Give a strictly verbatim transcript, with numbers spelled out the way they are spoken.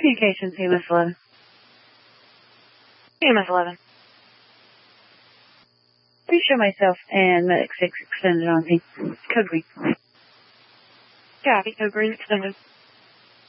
Communications, E M S eleven. E M S eleven. Please show myself and Medic six extended on me. Code green. Copy, code green extended.